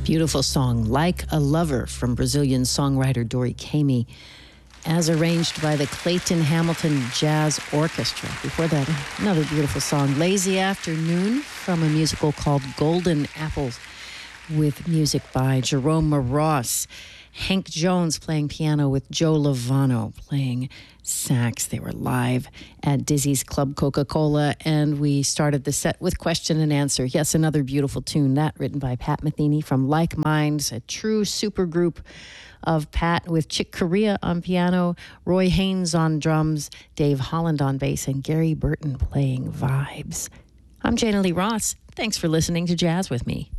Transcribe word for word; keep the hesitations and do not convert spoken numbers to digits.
Beautiful song, Like a Lover, from Brazilian songwriter Dori Caymmi, as arranged by the Clayton Hamilton Jazz Orchestra. Before that, another beautiful song, Lazy Afternoon, from a musical called Golden Apples, with music by Jerome Ross. Hank Jones playing piano with Joe Lovano playing sax. They were live at Dizzy's Club Coca-Cola, and we started the set with Question and Answer. Yes, another beautiful tune, that written by Pat Metheny from Like Minds, a true supergroup of Pat with Chick Corea on piano, Roy Haynes on drums, Dave Holland on bass, and Gary Burton playing vibes. I'm Jana Lee Ross. Thanks for listening to Jazz with Me.